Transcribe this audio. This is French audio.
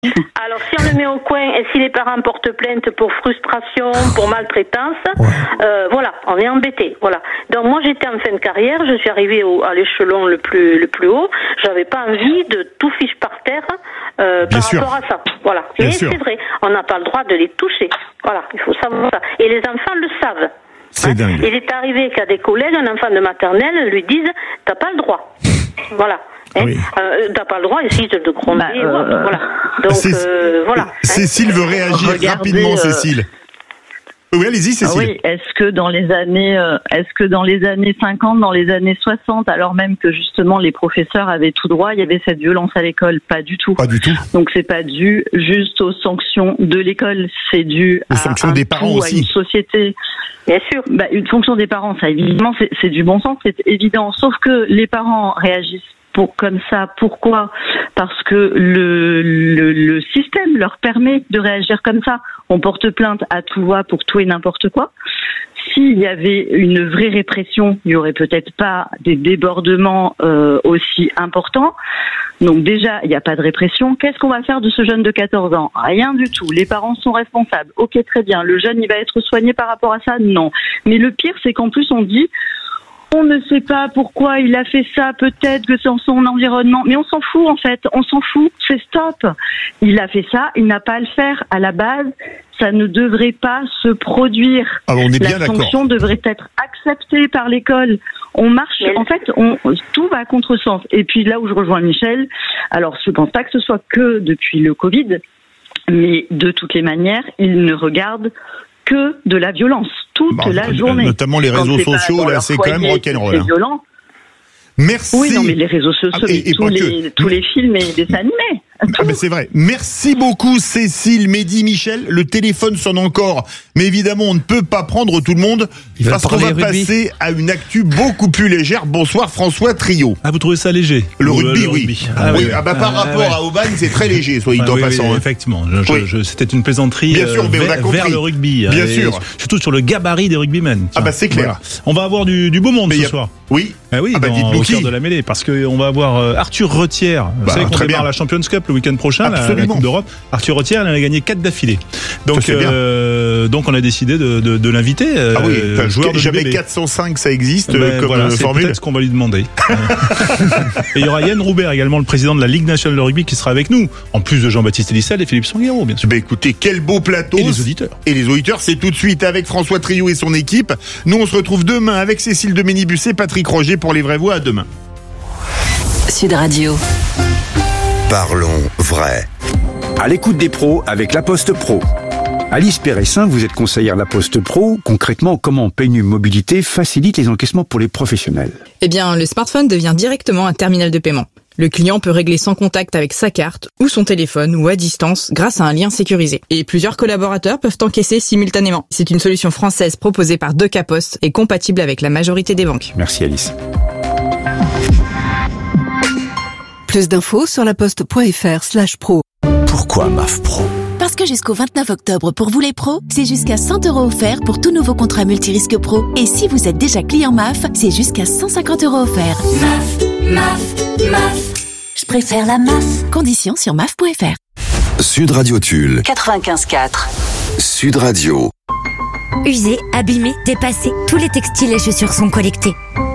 Alors, si on le met au coin et si les parents portent plainte pour frustration, pour maltraitance, voilà, on est embêté. Voilà. Donc moi, j'étais en fin de carrière, je suis arrivée à l'échelon le plus haut. J'avais pas envie de tout fiche par terre par rapport à ça. Voilà. Mais c'est vrai, on n'a pas le droit de les toucher. Voilà, il faut savoir ça. Et les enfants le savent. C'est dingue. Il est arrivé qu'à des collègues, un enfant de maternelle lui dise « t'as pas le droit ». Voilà. Oui. T'as pas le droit ici de gronder. Voilà. Donc voilà. Cécile veut réagir rapidement, Cécile. Oui, allez-y, Cécile. Oui, est-ce que dans les années 50, dans les années 60, alors même que justement les professeurs avaient tout droit, il y avait cette violence à l'école? Pas du tout. Pas du tout. Donc c'est pas dû juste aux sanctions de l'école, c'est dû aux sanctions des parents aussi. À une société. Bien sûr. Une fonction des parents, ça évidemment, c'est du bon sens, c'est évident. Sauf que les parents réagissent comme ça. Pourquoi? Parce que le système leur permet de réagir comme ça. On porte plainte à tout va pour tout et n'importe quoi. S'il y avait une vraie répression, il n'y aurait peut-être pas des débordements aussi importants. Donc déjà, il n'y a pas de répression. Qu'est-ce qu'on va faire de ce jeune de 14 ans? Rien du tout. Les parents sont responsables. Ok, très bien. Le jeune, il va être soigné par rapport à ça? Non. Mais le pire, c'est qu'en plus, on dit... On ne sait pas pourquoi il a fait ça, peut-être que c'est son environnement. Mais on s'en fout, en fait. On s'en fout. C'est stop. Il a fait ça, il n'a pas à le faire. À la base, ça ne devrait pas se produire. Ah, on est bien d'accord. La sanction devrait être acceptée par l'école. On marche, en fait, tout va à contresens. Et puis là où je rejoins Michel, alors je ne pense pas que ce soit que depuis le Covid, mais de toutes les manières, il ne regarde que de la violence toute la journée. Notamment les réseaux sociaux, là, c'est quand même rock'n'roll. C'est violent. Merci. Oui, non, mais les réseaux sociaux, tous les films et les dessins animés. Ah ben c'est vrai. Merci beaucoup Cécile, Mehdi, Michel. Le téléphone sonne encore, mais évidemment on ne peut pas prendre tout le monde parce qu'on va passer à une actu beaucoup plus légère. Bonsoir François Trio. Ah, vous trouvez ça léger? Le rugby, oui. Par rapport à Aubagne, c'est très léger, soyez en passant. Oui, effectivement, c'était une plaisanterie vers le rugby. Bien sûr. Surtout sur le gabarit des rugbymen. Ah bah c'est clair. Voilà. On va avoir du beau monde ce soir. Oui. Oui, au cœur de la mêlée, parce qu'on va avoir Arthur Retière. Vous savez qu'on démarre la Champions Cup le week-end prochain, la Coupe d'Europe. Arthur Retière, il a gagné 4 d'affilée. Donc on a décidé de l'inviter. Joueur de jamais 405, ça existe comme formule. C'est peut-être ce qu'on va lui demander. Et il y aura Yann Roubert, également le président de la Ligue nationale de rugby, qui sera avec nous, en plus de Jean-Baptiste Elissel et Philippe Sanguero, bien sûr. Écoutez, quel beau plateau. Et les auditeurs. Et les auditeurs, c'est tout de suite avec François Trio et son équipe. Nous, on se retrouve demain avec Cécile de Ménibus et Patrick Roger pour les vraies voix. À demain. Sud Radio. Parlons vrai. À l'écoute des pros avec La Poste Pro. Alice Péressin, vous êtes conseillère La Poste Pro. Concrètement, comment PNU Mobilité facilite les encaissements pour les professionnels? Eh bien, le smartphone devient directement un terminal de paiement. Le client peut régler sans contact avec sa carte ou son téléphone ou à distance grâce à un lien sécurisé. Et plusieurs collaborateurs peuvent encaisser simultanément. C'est une solution française proposée par Decapost et compatible avec la majorité des banques. Merci Alice. Plus d'infos sur laposte.fr/pro. Pourquoi MAF Pro? Parce que jusqu'au 29 octobre, pour vous les pros, c'est jusqu'à 100 € offerts pour tout nouveau contrat multirisque pro. Et si vous êtes déjà client MAF, c'est jusqu'à 150 € offerts. MAF. Je préfère la MAF. Conditions sur MAF.fr. Sud Radio Tulle. 95.4. Sud Radio. Usés, abîmés, dépassés, tous les textiles et chaussures sont collectés.